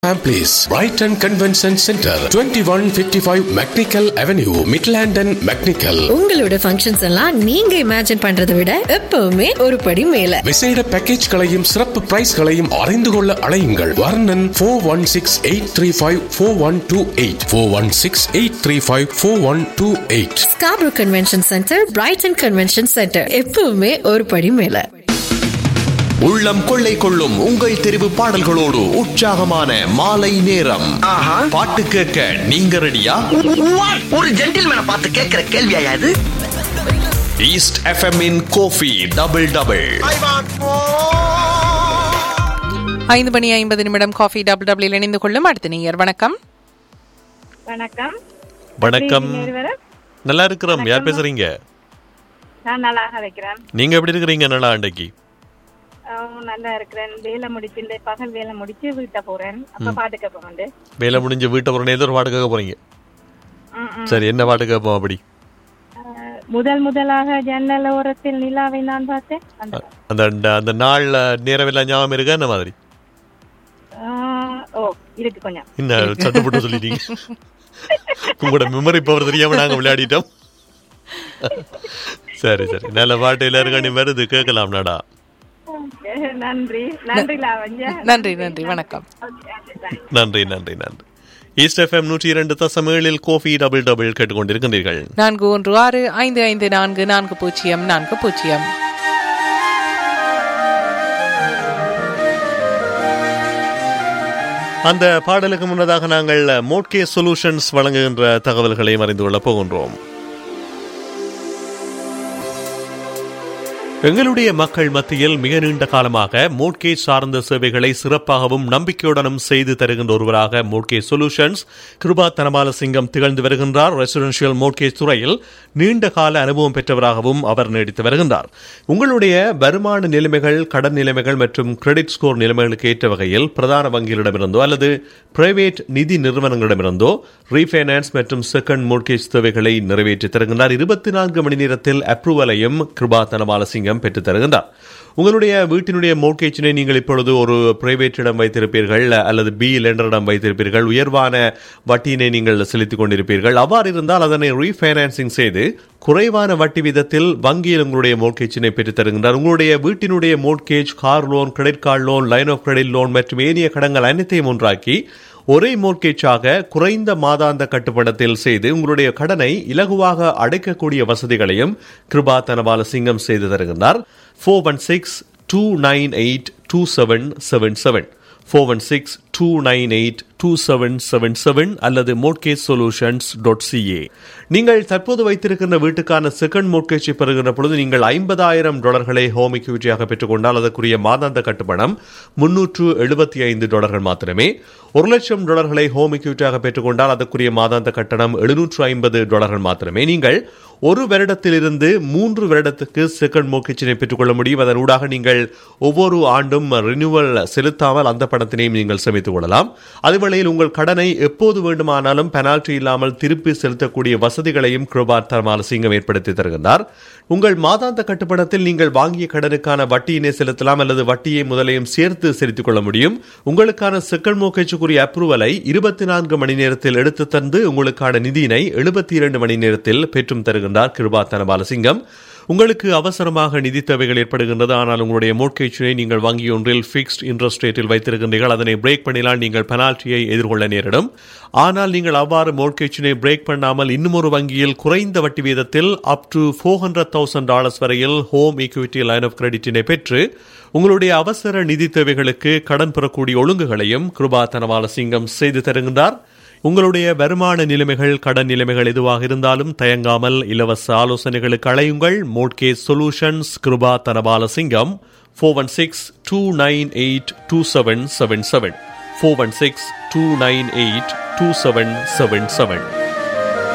Please, Brighton Convention Center, 2155 McNichol Avenue, Midland and McNichol. உங்களோட functions எல்லாம் நீங்க imagine பண்றதை விட எப்பவுமே ஒரு படி மேல. விசேட பேக்கேஜ்களையும் சிறப்பு பிரைஸ்களையும் அறிந்து கொள்ள அழையுங்கள். வர்ணன் 416-835-4128 416-835-4128. Scarborough Convention Center, Brighton Convention Center, எப்பவுமே ஒரு படி மேல. உள்ளம் கொள்ளை கொள்ளும் உங்கள் தெரிவு பாடல்களோடு உற்சாகமான மாலை நேரம். பாட்டு கேட்க நீங்க ரெடியா? ஒரு ஜென்டில்மேனை பார்த்து கேட்கிற கேள்வியா இது? ஈஸ்ட் எஃப்எம் இன் Kofi double double. 5:50 coffee double double இணைந்து கொள்ளும் அடுத்த நேயர். வணக்கம். வணக்கம். வணக்கம். நல்லா இருக்கிறோம். யார் பேசுறீங்க? நான் நல்லா இருக்கிறேன். நீங்க எப்படி இருக்கிறீங்க? நல்லா அன்றைக்கு நல்லா இருக்கிறேன். வேலை முடிச்சு பகல் வேலை முடிச்சு வீட்டை போறேன். அப்ப பாட்டு கேட்போம். வேலை முடிஞ்சு வீட்டை போறேன். ஏதோ ஒரு பாட்டு கேட்க போறீங்க? சரி, என்ன பாட்டு கேட்போம்? அப்படி முதலாக ஜன்னல் ஓரத்தில் நிலாவை நான் பார்த்தேன். அந்த நாள்ல நேரமெல்லாம் ஞாபகம் இருக்கா? அந்த மாதிரி இருக்கு கொஞ்சம். என்ன சட்டுப்பட்டு சொல்லிட்டீங்க? உங்களோட மெமரி பவர் தெரியாம நாங்க விளையாடிட்டோம். சரி சரி, நல்ல பாட்டு எல்லாருக்கும் வருது, கேட்கலாம். நாடா நன்றி நன்றி நன்றி நன்றி. வணக்கம். நன்றி நன்றி நன்றி. East FM 102.7 Kofi double double கேட்டுக்கொண்டிருக்கின்றீர்கள். 4165544040. அந்த பாடலுக்கு முன்னதாக நாங்கள் மோட்கேஜ் சொல்யூஷன்ஸ் வழங்குகின்ற தகவல்களை அறிந்து கொள்ள போகின்றோம். எங்களுடைய மக்கள் மத்தியில் மிக நீண்ட காலமாக மோட்கேஜ் சார்ந்த சேவைகளை சிறப்பாகவும் நம்பிக்கையுடனும் செய்து தருகின்ற ஒருவராக மோட்கேஜ் சொல்யூஷன்ஸ் கிருபா தனபாலசிங்கம் திகழ்ந்து வருகின்றார். ரெசிடென்ஷியல் மோட்கேஜ் துறையில் நீண்ட கால அனுபவம் பெற்றவராகவும் அவர் நீடித்து வருகின்றார். உங்களுடைய வருமான நிலைமைகள், கடன் நிலைமைகள் மற்றும் கிரெடிட் ஸ்கோர் நிலைமைகளுக்கு ஏற்ற வகையில் பிரதான வங்கிகளிடமிருந்தோ அல்லது பிரைவேட் நிதி நிறுவனங்களிடமிருந்தோ ரீஃபைனான்ஸ் மற்றும் செகண்ட் மோட்கேஜ் தேவைகளை நிறைவேற்றி தருகின்றார். 24 மணி நேரத்தில் அப்ரூவலையும் கிருபா தனபாலசிங்கம் பெற்று தருகின்றார். உங்களுடைய வீட்டினுடைய மோட்கேஜினை நீங்கள் இப்பொழுது ஒரு பிரைவேட்டிடம் வைத்திருப்பீர்கள் அல்லது பி லெண்டரிடம் வைத்திருப்பீர்கள். உயர்வான வட்டியினை நீங்கள் செலுத்திக் கொண்டிருப்பீர்கள். அவ்வாறு இருந்தால் அதனை ரீஃபைனான்சிங் செய்து குறைவான வட்டி வீதத்தில் வங்கியில் உங்களுடைய மோட்கேஜினை பெற்று தருகின்றார். உங்களுடைய வீட்டினுடைய mortgage, car loan, credit card loan, line of credit loan மற்றும் ஏனைய கடன்கள் அனைத்தையும் ஒன்றாக்கி ஒரே மோட்கேஜாக குறைந்த மாதாந்த கட்டுப்படத்தில் செய்து உங்களுடைய கடனை இலகுவாக அடைக்கக்கூடிய வசதிகளையும் கிருபா தனபாலசிங்கம் செய்து தருகின்றார். 416-298-2777 416-298-2777 அல்லது mortgagesolutions.ca. நீங்கள் தற்போது வைத்திருக்கின்ற வீட்டுக்கான செகண்ட் மோட்கேஜை பெறுகின்ற பொழுது நீங்கள் $50,000 ஹோம் இக்விட்டியாக பெற்றுக்கொண்டால் அதற்குரிய மாதாந்த கட்டுப்பணம் $375 மாத்திரமே. $1,00,000 ஹோம் இக்விட்டியாக பெற்றுக்கொண்டால் அதற்குரிய மாதாந்த கட்டணம் $750 மாத்திரமே. நீங்கள் 1 வருடத்திலிருந்து 3 வருடத்துக்கு செகண்ட் மோட்கேஜினை பெற்றுக்கொள்ள முடியும். அதன் ஊடாக நீங்கள் ஒவ்வொரு ஆண்டும் ரினியூவல் செலுத்தாமல் அந்த பணத்தினையும் நீங்கள் சேமித்துக் கொள்ளலாம். அதுவேளையில் உங்கள் கடனை எப்போது வேண்டுமானாலும் பெனால்டி இல்லாமல் திருப்பி செலுத்தக்கூடிய வசதிகளையும் கிருபா தனபாலசிங்கம் ஏற்படுத்தி தருகின்றார். உங்கள் மாதாந்த கட்டுப்பணத்தில் நீங்கள் வாங்கிய கடனுக்கான வட்டியினை செலுத்தலாம் அல்லது வட்டியை முதலையும் சேர்த்து செலுத்திக் கொள்ள முடியும். உங்களுக்கான செகண்ட் மோட்கேஜுக்குரிய அப்ரூவலை 24 மணி நேரத்தில் எடுத்து தந்து உங்களுக்கான நிதியினை 72 மணி நேரத்தில் பெற்றும் தருகின்றார் கிருபா தனபாலசிங்கம். உங்களுக்கு அவசரமாக நிதி தேவைகள் ஏற்படுகின்றது, ஆனால் உங்களுடைய மோட்கேஜினை நீங்கள் வங்கி ஒன்றில் பிக்ஸ்ட் இன்ட்ரெஸ்ட் ரேட்டில் வைத்திருக்கின்றீர்கள். அதனை பிரேக் பண்ணினால் நீங்கள் பெனால்ட்டியை எதிர்கொள்ள நேரிடும். ஆனால் நீங்கள் அவ்வாறு மோட்கேஜினை பிரேக் பண்ணாமல் இன்னும் ஒரு வங்கியில் குறைந்த வட்டி வீதத்தில் அப் டு $400,000 வரையில் ஹோம் ஈக்விட்டி லைன் ஆஃப் கிரெடிட்டினை பெற்று உங்களுடைய அவசர நிதி தேவைகளுக்கு கடன் பெறக்கூடிய ஒழுங்குகளையும் கிருபா தனபாலசிங்கம் செய்து தருகின்றார். உங்களுடைய வருமான நிலைமைகள், கடன் நிலைமைகள் எதுவாக இருந்தாலும் தயங்காமல் இலவச ஆலோசனைகளுக்கு அழையுங்கள். Mortgage solutions Kripa Thanabalasingam 416-298-2777 416-298-2777.